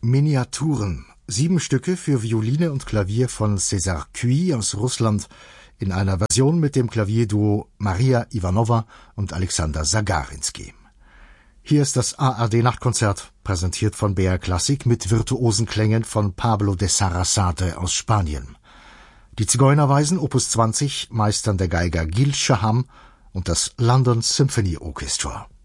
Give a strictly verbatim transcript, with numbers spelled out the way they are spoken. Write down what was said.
Miniaturen. Sieben Stücke für Violine und Klavier von César Cui aus Russland in einer Version mit dem Klavierduo Maria Ivanova und Alexander Sagarinsky. Hier ist das A R D-Nachtkonzert, präsentiert von B R Klassik mit virtuosen Klängen von Pablo de Sarasate aus Spanien. Die Zigeunerweisen Opus zwanzig meistern der Geiger Gil Shaham und das London Symphony Orchestra.